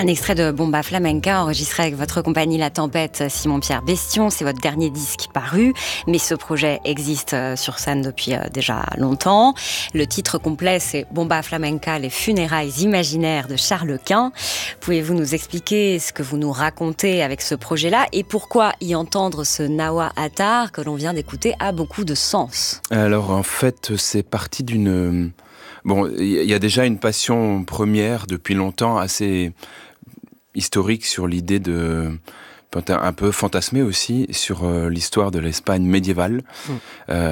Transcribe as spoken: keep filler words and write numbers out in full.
Un extrait de Bomba Flamenca enregistré avec votre compagnie La Tempête, Simon-Pierre Bestion. C'est votre dernier disque paru, mais ce projet existe sur scène depuis déjà longtemps. Le titre complet, c'est Bomba Flamenca, les funérailles imaginaires de Charles Quint. Pouvez-vous nous expliquer ce que vous nous racontez avec ce projet-là et pourquoi y entendre ce Nawa Attar que l'on vient d'écouter a beaucoup de sens? Alors en fait, c'est parti d'une... Bon, il y a déjà une passion première depuis longtemps assez historique sur l'idée de... un peu fantasmé aussi sur euh, l'histoire de l'Espagne médiévale. Mmh. Euh,